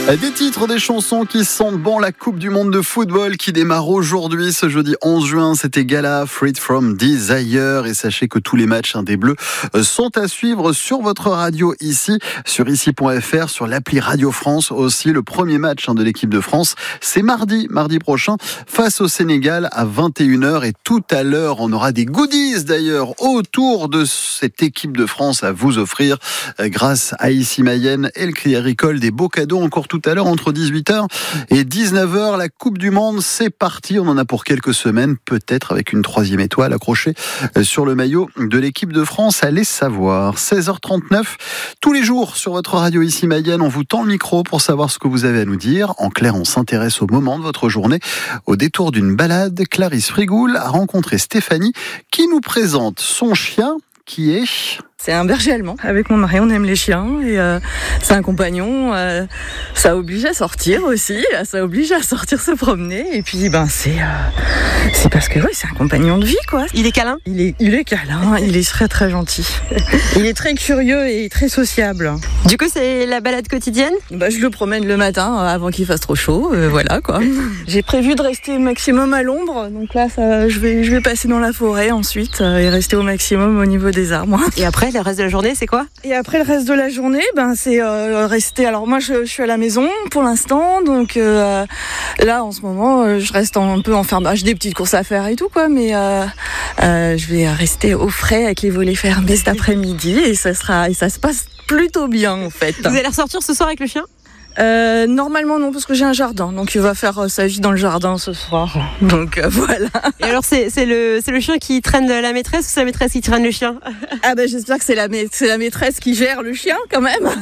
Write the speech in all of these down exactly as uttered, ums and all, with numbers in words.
Des titres, des chansons qui sentent bon la Coupe du Monde de football qui démarre aujourd'hui, ce jeudi onze juin. C'était Gala, Freed from Desire. Et sachez que tous les matchs hein, des Bleus sont à suivre sur votre radio ici, sur ici point f r, sur l'appli Radio France aussi. Le premier match hein, de l'équipe de France, c'est mardi, mardi prochain, face au Sénégal à vingt et une heures. Et tout à l'heure, on aura des goodies d'ailleurs autour de cette équipe de France à vous offrir grâce à Ici Mayenne et le Crédit Agricole. Des beaux cadeaux encore tout à l'heure entre dix-huit heures et dix-neuf heures. La Coupe du Monde, c'est parti. On en a pour quelques semaines, peut-être avec une troisième étoile accrochée sur le maillot de l'équipe de France. Allez savoir. seize heures trente-neuf, tous les jours sur votre radio Ici Mayenne, on vous tend le micro pour savoir ce que vous avez à nous dire. En clair, on s'intéresse au moment de votre journée. Au détour d'une balade, Clarisse Frigoul a rencontré Stéphanie qui nous présente son chien qui est... C'est un berger allemand. Avec mon mari, on aime les chiens et euh, c'est un compagnon. Euh, ça oblige à sortir aussi. Ça oblige à sortir se promener. Et puis, ben, c'est euh, c'est parce que oui, c'est un compagnon de vie, quoi. Il est câlin. Il est il est câlin. Il est très très gentil. Il est très curieux et très sociable. Du coup, c'est la balade quotidienne. Bah, je le promène le matin avant qu'il fasse trop chaud. Euh, voilà, quoi. J'ai prévu de rester au maximum à l'ombre. Donc là, ça, je vais je vais passer dans la forêt ensuite euh, et rester au maximum au niveau des arbres. Et après, le reste de la journée, c'est quoi ? Et après, le reste de la journée, ben, c'est euh, rester... Alors moi, je, je suis à la maison pour l'instant, donc euh, là, en ce moment, euh, je reste en, un peu enfermée. J'ai des petites courses à faire et tout, quoi, mais euh, euh, je vais rester au frais avec les volets fermés cet après-midi et ça sera, et ça se passe plutôt bien, en fait. Vous allez ressortir ce soir avec le chien ? Euh, normalement non, parce que j'ai un jardin, donc il va faire euh, sa vie dans le jardin ce soir. Donc euh, voilà. Et alors c'est, c'est, le, c'est le chien qui traîne la maîtresse ou c'est la maîtresse qui traîne le chien ? Ah ben j'espère que c'est la, ma- c'est la maîtresse qui gère le chien quand même.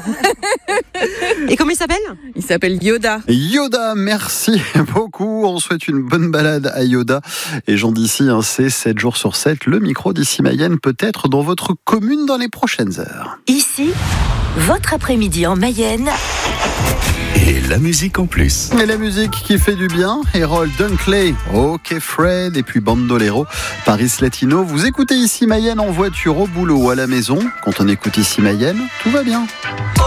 Et comment il s'appelle ? Il s'appelle Yoda. Yoda, merci beaucoup. On souhaite une bonne balade à Yoda. Et Jean d'ici, hein, c'est sept jours sur sept. Le micro d'Ici Mayenne peut-être dans votre commune dans les prochaines heures. Ici, votre après-midi en Mayenne. Et la musique en plus. Et la musique qui fait du bien. Harold Dunkley, OK Fred, et puis Bandolero, Paris Latino. Vous écoutez Ici Mayenne en voiture, au boulot ou à la maison. Quand on écoute Ici Mayenne, tout va bien.